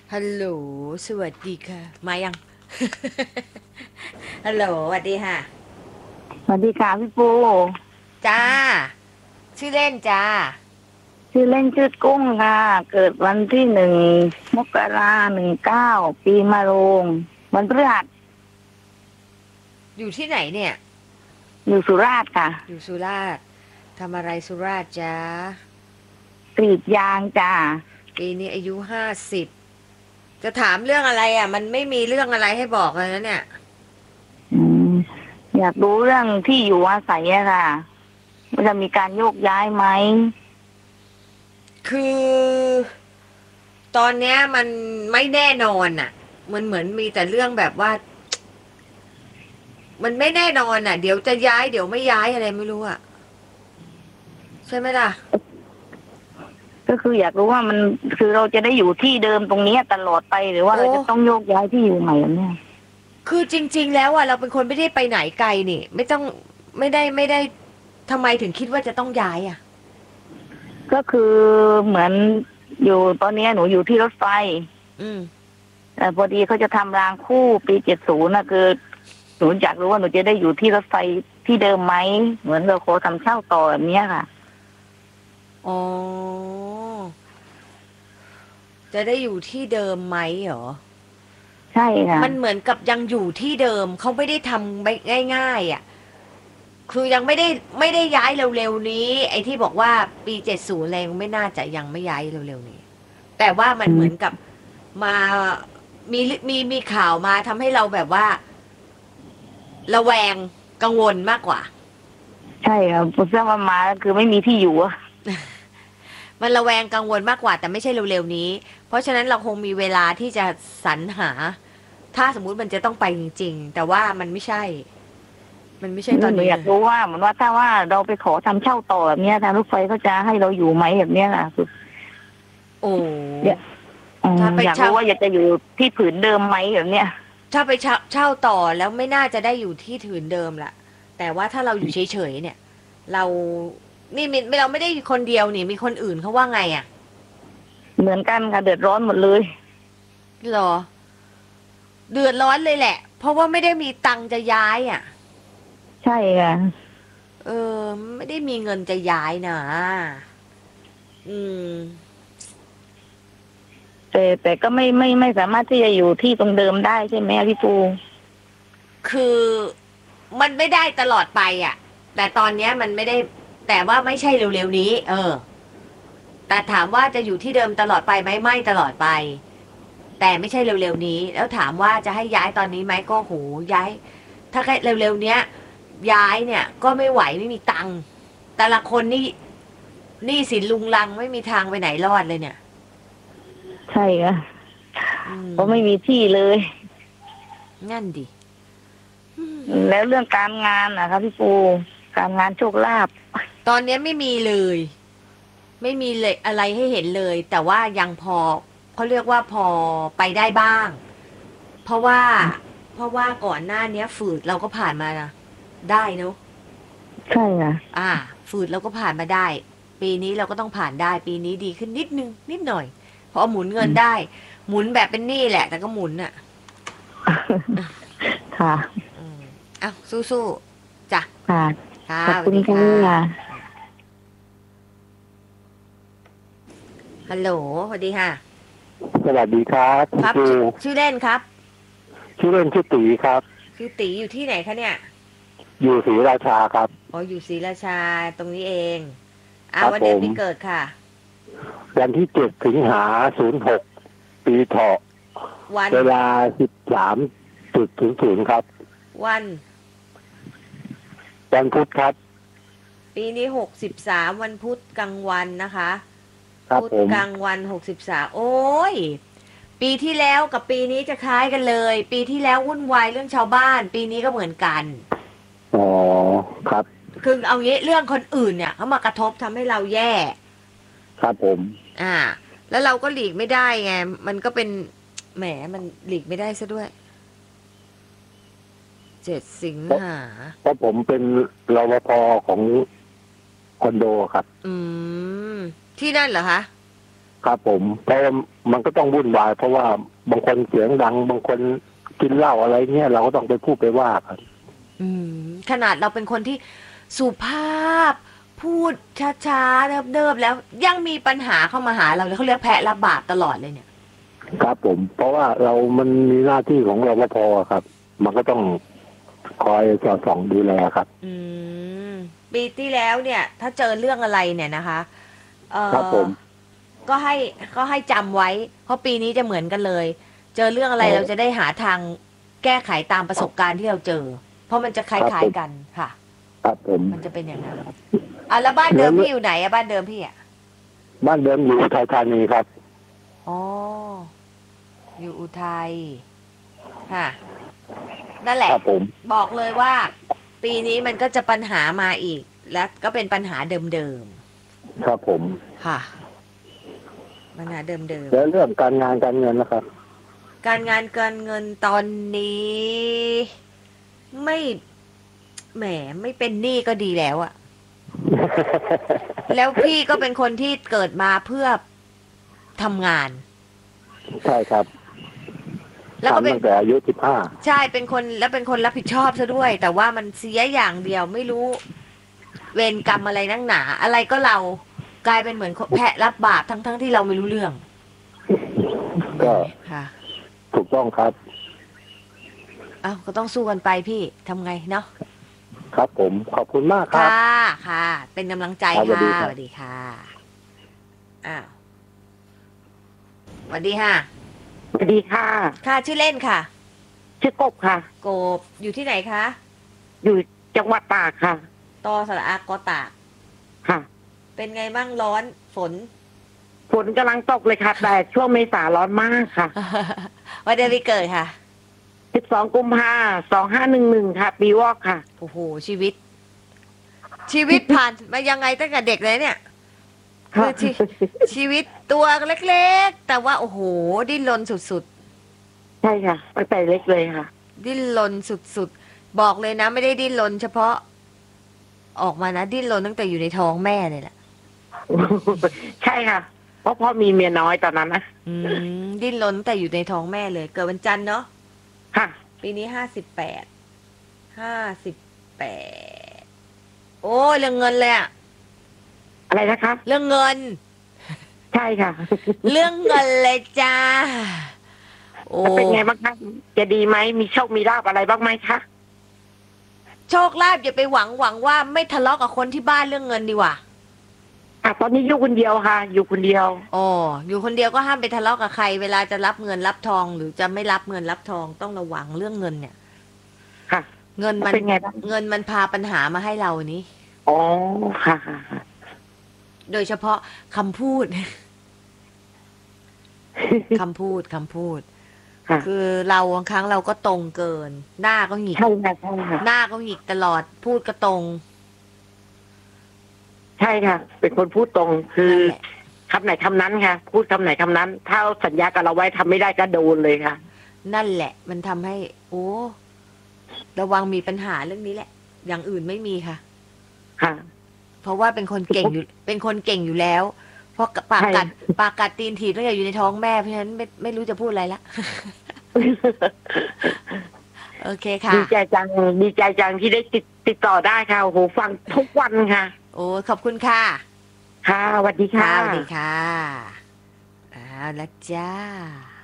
ฮัลโหลสวัสดีค่ะมายัง ฮัลโหลสวัสดีค่ะสวัสดีค่ะพี่ปูจ้าชื่อเล่นจ้าชื่อเล่นชื่อกุ้งค่ะเกิดวันที่1 มกรา19ปีมะโรงวันพฤหัสอยู่ที่ไหนเนี่ยอยู่สุราษฎร์ค่ะอยู่สุราษฎร์ทำอะไรสุราษฎร์จ้ากรีดยางจ้าปีนี้อายุ50จะถามเรื่องอะไรอ่ะมันไม่มีเรื่องอะไรให้บอกเลยนะเนี่ยอืมอยากรู้เรื่องที่อยู่อาศัยอะค่ะว่าจะมีการโยกย้ายไหมคือตอนเนี้ยมันไม่แน่นอนอ่ะมันเหมือนมีแต่เรื่องแบบว่ามันไม่แน่นอนอ่ะเดี๋ยวจะย้ายเดี๋ยวไม่ย้ายอะไรไม่รู้อ่ะใช่ไหมล่ะก็คืออยากรู้ว่ามันคือเราจะได้อยู่ที่เดิมตรงนี้ตลอดไปหรือว่าโอ้เราจะต้องโยกย้ายที่อยู่ใหม่เนี่ยคือจริงๆแล้วอ่ะเราเป็นคนไม่ได้ไปไหนไกลนี่ไม่ต้องไม่ได้ทำไมถึงคิดว่าจะต้องย้ายอ่ะก็คือเหมือนอยู่ตอนนี้หนูอยู่ที่รถไฟอืมแต่พอดีเขาจะทำรางคู่ปี 70นะคือหนูอยากรู้ว่าหนูจะได้อยู่ที่รถไฟที่เดิมไหมเหมือนเราโคทำเช่าต่อแบบเนี้ยค่ะอ๋อจะได้อยู่ที่เดิมไหมเหรอใช่ค่ะมันเหมือนกับยังอยู่ที่เดิมเขาไม่ได้ทำไปง่ายๆอ่ะคือยังไม่ได้ย้ายเร็วๆนี้ไอ้ที่บอกว่าปี 70แรงไม่น่าจะยังไม่ย้ายเร็วๆนี้แต่ว่ามันอืมเหมือนกับมามีข่าวมาทำให้เราแบบว่าระแวงกังวลมากกว่าใช่ค่ะพอทราบว่ามาคือไม่มีที่อยู่อะมันระแวงกังวลมากกว่าแต่ไม่ใช่เร็วๆนี้ เพราะฉะนั้นเราคงมีเวลาที่จะสรรหา ถ้าสมมุติมันจะต้องไปจริงๆ แต่ว่ามันไม่ใช่ มันไม่ใช่ตอนหนูนี้เลยอยากรู้ว่าเหมือนว่าถ้าว่าเราไปขอทำเช่าต่อแบบเนี้ยทางรถไฟเขาจะให้เราอยู่ไหมแบบเนี้ยค่ะคือโอ้เนี่ยถ้าไปอยากเช่ารู้ว่าอยากจะอยู่ที่ผืนเดิมไหมแบบเนี้ยถ้าไปเช่าต่อแล้วไม่น่าจะได้อยู่ที่ถืนเดิมละแต่ว่าถ้าเราอยู่เฉยๆเนี่ย เรานี่เราไม่ได้คนเดียวนี่มีคนอื่นเขาว่าไงอ่ะเหมือนกันค่ะเดือดร้อนหมดเลยหรอเดือดร้อนเลยแหละ เพราะว่าไม่ได้มีตังค์จะย้ายอ่ะใช่ค่ะเออไม่ได้มีเงินจะย้ายนะอืมแต่ก็ไม่สามารถที่จะอยู่ที่ตรงเดิมได้ใช่ไหมพี่ปูคือมันไม่ได้ตลอดไปอ่ะแต่ตอนเนี้ยมันไม่ได้แต่ว่าไม่ใช่เร็วๆนี้เออแต่ถามว่าจะอยู่ที่เดิมตลอดไปไหมไม่ตลอดไปแต่ไม่ใช่เร็วๆนี้แล้วถามว่าจะให้ย้ายตอนนี้ไหมก็โหย้ายถ้าแค่เร็วๆเนี้ยย้ายเนี่ยก็ไม่ไหวไม่มีตังค์แต่ละคนนี่นี่สินลุงลังไม่มีทางไปไหนรอดเลยเนี่ยใช่ค่ะอืเพราะไม่มีมที่เลยงั้นดิแล้วเรื่องการงานนะครับพี่ปูการงานโชคลาภตอนเนี้ยไม่มีเลย ไม่มีเลยอะไรให้เห็นเลยแต่ว่ายังพอเขาเรียกว่าพอไปได้บ้างเพราะว่าก่อนหน้าเนี้ยฝืดเราก็ผ่านมาได้เนอะใช่ค่ะฝืดเราก็ผ่านมาได้ปีนี้เราก็ต้องผ่านได้ปีนี้ดีขึ้นนิดนึงนิดหน่อยเพราะหมุนเงินได้หมุนแบบเป็นหนี้แหละแต่ก็หมุนอ่ะค่ะอืมอ้าวสู้ๆจ้ะค่ะค่ะขอบคุณค่สวัสดีค่ะะฮัลโหลสวัสดีค่ะสวัสดีครับคุครับณครูชื่อเล่นครับชื่อเล่นชื่อตีครับคือตีอยู่ที่ไหนคะเนี่ยอยู่ศรีราชาครับอ๋ออยู่ศรีราชาตรงนี้เองครับผมวันเดือนปีเกิดค่ะวันที่7 สิงหา 06ปีเถาะวันเวลา13:00ครับวันวันพุธครับปีนี้63วันพุธกลางวันนะคะครับพุธผมกลางวัน63โอ้ย ปีที่แล้วกับปีนี้จะคล้ายกันเลย ปีที่แล้ววุ่นวายเรื่องชาวบ้าน ปีนี้ก็เหมือนกันอ๋อครับคือเอางี้เรื่องคนอื่นเนี่ยเขามากระทบทำให้เราแย่ครับผมอ่า แล้วเราก็หลีกไม่ได้ไง มันก็เป็นแหมมันหลีกไม่ได้ซะด้วย7 สิงหาเพราะผมเป็นรปภของคอนโดครับอืมที่นั่นเหรอคะครับผมเพราะมันก็ต้องวุ่นวายเพราะว่าบางคนเสียงดังบางคนกินเหล้าอะไรเงี้ยเราก็ต้องไปพูดไปว่าครับขนาดเราเป็นคนที่สุภาพ พูดช้าๆเนิบๆแล้วยังมีปัญหาเข้ามาหาเราเลยเขาเรียกแพะรับบาปตลอดเลยเนี่ยครับผมเพราะว่ามันมีหน้าที่ของรปภครับ มันก็ต้องคอยสอดส่องดูแลครับปีที่แล้วเนี่ย ถ้าเจอเรื่องอะไรเนี่ยนะคะครับผมก็ให้จำไว้ เพราะปีนี้จะเหมือนกันเลย เจอเรื่องอะไรเราจะได้หาทางแก้ไขตามประสบการณ์ที่เราเจอ เพราะมันจะคล้ายๆกันค่ะครับผมมันจะเป็นอย่างนั้นแล้วบ้านเดิมพี่อยู่ไหนบ้านเดิมพี่บ้านเดิมอยู่อุทัยธานีครับอ๋ออยู่อุทัยค่ะนั่นแหละบอกเลยว่า ปีนี้มันก็จะปัญหามาอีก และก็เป็นปัญหาเดิมๆครับผมค่ะปัญหาเดิมแล้วเรื่องการงานการเงินนะครับการงานการเงินตอนนี้ไม่แหมไม่เป็นหนี้ก็ดีแล้วอะแล้วพี่ก็เป็นคนที่เกิดมาเพื่อทำงานใช่ครับแล้วก็เป็นตั้งแต่อายุ15 ใช่เป็นคนแล้วเป็นคนรับผิดชอบซะด้วย แต่ว่ามันเสียอย่างเดียวไม่รู้เวรกรรมอะไรนักหนาอะไรก็เรากลายเป็นเหมือนแพะรับบาปทั้งที่เราไม่รู้เรื่องก็ค่ะถูกต้องครับก็ต้องสู้กันไปพี่ทำไงเนาะครับผมขอบคุณมากครับค่ะเป็นกำลังใจค่ะสวัสดีค่ะสวัสดีค่ะสวัสดีค่ะค่ะชื่อเล่นค่ะชื่อกบค่ะกบอยู่ที่ไหนคะอยู่จังหวัดตากค่ะตอสระอากตากค่ะเป็นไงบ้างร้อนฝนกำลังตกเลยค่ะแต่ช่วงเมษาร้อนมากค่ะวันเดือนปีเกิดค่ะ 12 กุมภาพันธ์ 2511ค่ะปีวอกค่ะโอ้โหชีวิตผ่านมายังไงตั้งแต่เด็กเลยเนี่ยคือชีวิตตัวเล็กๆแต่ว่าโอ้โหดิ้นรนสุดๆใช่ค่ะตั้งแต่เล็กเลยค่ะดิ้นรนสุดๆบอกเลยนะไม่ได้ดิ้นรนเฉพาะออกมานะดิ้นรนตั้งแต่อยู่ในท้องแม่เลยแหละใช่ค่ะเพราะพ่อมีเมียน้อยตอนนั้นนะดิ้นรนตั้งแต่อยู่ในท้องแม่เลยเกิดวันจันทร์เนาะค่ะปีนี้58โอ้เรื่องเงินเลยอะอะไรนะคะเรื่องเงินใช่ค่ะเรื่องเงินเลยจ้าโอ้เป็นไงบ้างคะจะดีไหมมีโชคมีลาภอะไรบ้างไหมคะโชคลาภอย่าไปหวังว่าไม่ทะเลาะกับคนที่บ้านเรื่องเงินดีกว่าตอนนี้อยู่คนเดียวค่ะอยู่คนเดียวอยู่คนเดียวก็ห้ามไปทะเลาะกับใครเวลาจะรับเงินรับทองหรือจะไม่รับเงินรับทองต้องระวังเรื่องเงินเนี่ยค่ะเงินมันเงินมันพาปัญหามาให้เรานี้อ๋อค่ะโดยเฉพาะคำพูดคำพูดคือเราบางครั้งเราก็ตรงเกินหน้าก็หงิกใช่ค่ะหน้าก็หงิกตลอดพูดก็ตรงใช่ค่ะเป็นคนพูดตรงคือคำไหนคำนั้นค่ะพูดคำไหนคำนั้นถ้าสัญญากับเราไว้ทำไม่ได้ก็โดนเลยค่ะนั่นแหละมันทำให้ระวังมีปัญหาเรื่องนี้แหละอย่างอื่นไม่มีค่ะค่ะเพราะว่าเป็นคนเก่งอยู่แล้วเพราะปากกัดตีนถีบตั้งแต่อยู่ในท้องแม่เพราะฉะนั้นไม่รู้จะพูดอะไรละโอเคค่ะดีใจจังที่ได้ติดต่อได้ค่ะโอ้โหฟังทุกวันค่ะโอ้ขอบคุณค่ะค่ะสวัสดีค่ะสวัสดีค่ะแล้วจ้า